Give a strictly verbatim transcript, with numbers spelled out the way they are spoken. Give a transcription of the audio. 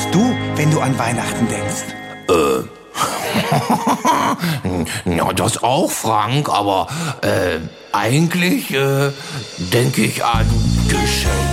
machst du, wenn du an Weihnachten denkst? Äh. Ja, das auch, Frank, aber äh, eigentlich äh, denke ich an Geschenke.